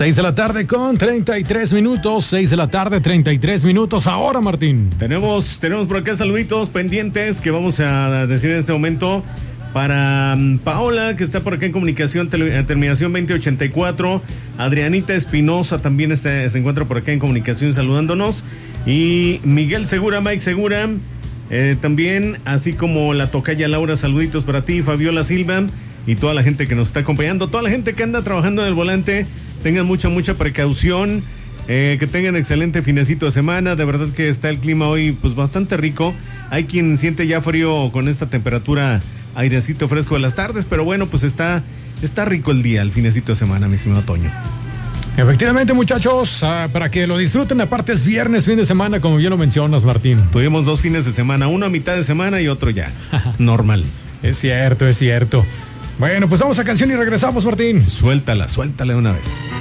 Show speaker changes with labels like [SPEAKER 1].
[SPEAKER 1] 6 de la tarde con 33 minutos. 6 de la tarde, 33 minutos. Ahora, Martín.
[SPEAKER 2] Tenemos por acá saluditos pendientes que vamos a decir en este momento. Para Paola, que está por acá en comunicación, terminación 2084. Adrianita Espinosa también se encuentra por acá en comunicación saludándonos. Y Miguel Segura, Mike Segura, también, así como la tocaya Laura, saluditos para ti, Fabiola Silva y toda la gente que nos está acompañando, toda la gente que anda trabajando en el volante. Tengan mucha precaución, que tengan excelente finecito de semana. De verdad que está el clima hoy pues bastante rico. Hay quien siente ya frío con esta temperatura, airecito fresco de las tardes, pero bueno, pues está rico el día, el finecito de semana, mi estimado Toño.
[SPEAKER 1] Efectivamente, muchachos, para que lo disfruten. Aparte es viernes, fin de semana, como bien lo mencionas, Martín.
[SPEAKER 2] Tuvimos 2 fines de semana, uno a mitad de semana y otro ya normal.
[SPEAKER 1] Es cierto. Bueno, pues vamos a canción y regresamos, Martín.
[SPEAKER 2] Suéltala de una vez.